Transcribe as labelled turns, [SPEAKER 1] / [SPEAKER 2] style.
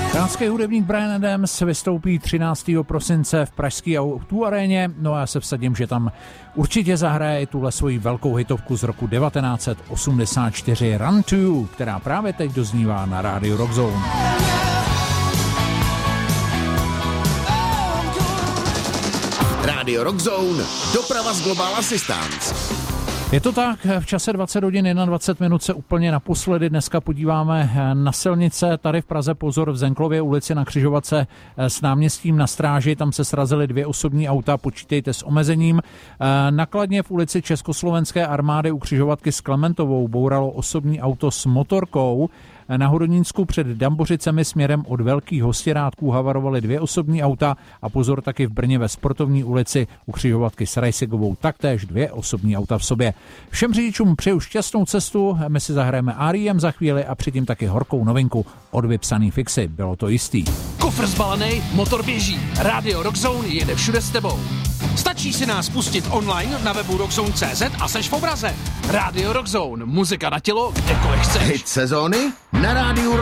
[SPEAKER 1] Kanadský hudebník Bryan Adams vystoupí 13. prosince v pražské O2 aréně, no a já se vsadím, že tam určitě zahraje tuhle svoji velkou hitovku z roku 1984 Run to You, která právě teď doznívá na rádiu Rock Zone.
[SPEAKER 2] Rádio Rock Zone, doprava z Global Assistance.
[SPEAKER 1] Je to tak, v čase 20 hodin 21 minut se úplně naposledy dneska podíváme na silnice. Tady v Praze pozor, v Zenklově ulici na křižovatce s náměstím Na Stráži, tam se srazily 2 osobní auta, počítejte s omezením. Nakladně v ulici Československé armády u křižovatky s Klementovou bouralo osobní auto s motorkou. Na Hodonínsku před Dambořicemi směrem od Velkých Hostěrátků havarovaly 2 osobní auta a pozor taky v Brně ve Sportovní ulici u křižovatky s Rajsigovou taktéž 2 osobní auta v sobě. Všem řidičům přeju šťastnou cestu, my si zahrajeme R.E.M. za chvíli a předtím taky horkou novinku od Vypsaný Fixy, bylo to jistý.
[SPEAKER 3] Kufr zbalený, motor běží, rádio Rock Zone jede všude s tebou. Stačí si nás pustit online na webu rockzone.cz a seš v obraze. Rádio Rock Zone, muzika na tělo, kdekoliv chceš.
[SPEAKER 2] Hit sezóny na rádiu